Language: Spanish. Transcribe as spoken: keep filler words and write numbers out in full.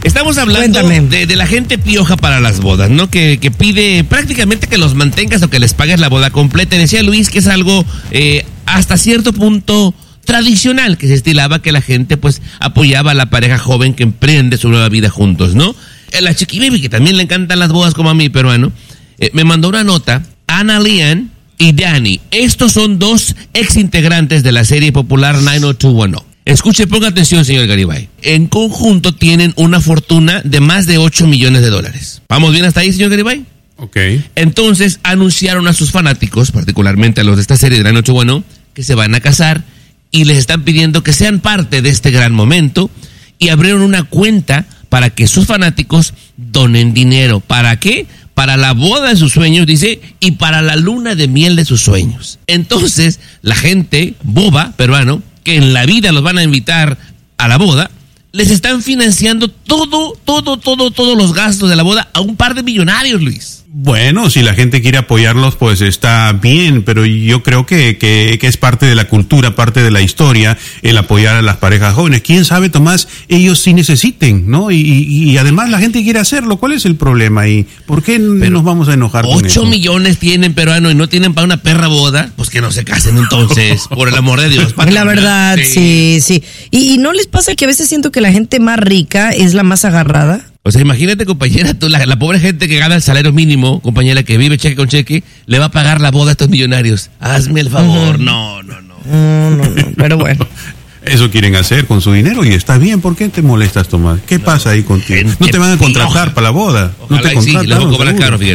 Estamos hablando de, de la gente pioja para las bodas, ¿no? Que, que pide prácticamente que los mantengas o que les pagues la boda completa. Decía Luis que es algo eh, hasta cierto punto tradicional, que se estilaba que la gente pues apoyaba a la pareja joven que emprende su nueva vida juntos, ¿no? La Chiqui Baby, que también le encantan las bodas como a mí, peruano, eh, me mandó una nota. Ana Lian y Danny, estos son dos ex integrantes de la serie popular nueve cero dos uno cero. Escuche, ponga atención, señor Garibay. En conjunto tienen una fortuna de más de ocho millones de dólares. ¿Vamos bien hasta ahí, señor Garibay? Ok. Entonces anunciaron a sus fanáticos, particularmente a los de esta serie de nueve cero dos uno cero, que se van a casar y les están pidiendo que sean parte de este gran momento y abrieron una cuenta para que sus fanáticos donen dinero. ¿Para qué? Para la boda de sus sueños, dice, y para la luna de miel de sus sueños. Entonces, la gente boba, peruano, que en la vida los van a invitar a la boda, les están financiando todo, todo, todo, todos los gastos de la boda a un par de millonarios, Luis. Bueno, si la gente quiere apoyarlos, pues está bien, pero yo creo que, que, que es parte de la cultura, parte de la historia, el apoyar a las parejas jóvenes. ¿Quién sabe, Tomás? Ellos sí necesiten, ¿no? Y, y, y además la gente quiere hacerlo. ¿Cuál es el problema ahí? ¿Por qué pero nos vamos a enojar con eso? Ocho millones tienen, peruano, y no tienen para una perra boda, pues que no se casen entonces, por el amor de Dios. La verdad, sí, sí. sí. ¿Y, ¿Y no les pasa que a veces siento que la gente más rica es la más agarrada? O sea, imagínate, compañera, tú, la, la pobre gente que gana el salario mínimo, compañera, que vive cheque con cheque, le va a pagar la boda a estos millonarios. Hazme el favor. Uh-huh. No, no, no. No, no, no. Pero bueno. Eso quieren hacer con su dinero y está bien. ¿Por qué te molestas, Tomás? ¿Qué no, pasa ahí contigo? No te van a contratar pioja para la boda. Ojalá no te sí, les voy a cobrar caro, fíjate.